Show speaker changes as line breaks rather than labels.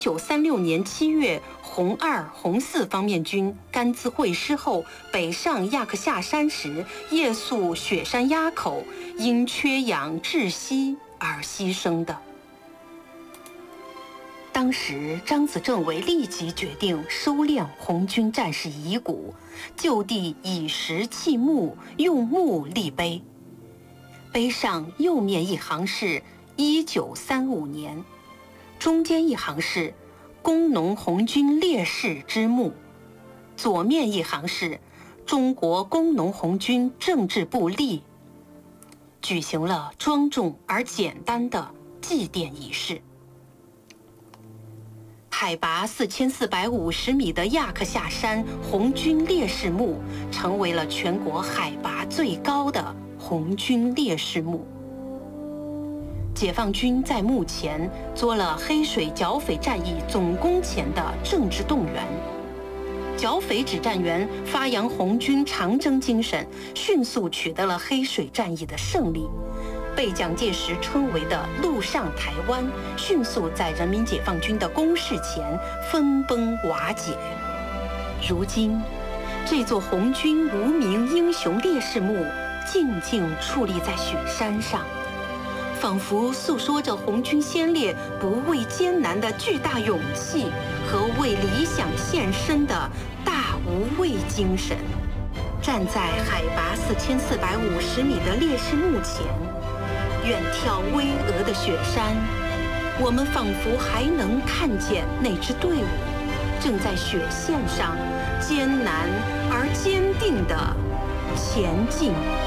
1936年7月，红2、红4方面军甘孜会师后，北上亚克夏山时，夜宿雪山垭口，因缺氧窒息而牺牲的。当时，张子政委立即决定收敛红军战士遗骨，就地以石砌墓，用木立碑。碑上右面一行是1935年。中间一行是工农红军烈士之墓，左面一行是中国工农红军政治部立，举行了庄重而简单的祭奠仪式。海拔4450米的亚克夏山红军烈士墓成为了全国海拔最高的红军烈士墓。解放军在墓前做了黑水剿匪战役总攻前的政治动员，剿匪指战员发扬红军长征精神，迅速取得了黑水战役的胜利，被蒋介石称为的“陆上台湾”迅速在人民解放军的攻势前分崩瓦解。如今，这座红军无名英雄烈士墓静静矗立在雪山上，仿佛诉说着红军先烈不畏艰难的巨大勇气和为理想献身的大无畏精神。站在海拔4450米的烈士墓前，远眺巍峨的雪山，我们仿佛还能看见那支队伍正在雪线上艰难而坚定地前进。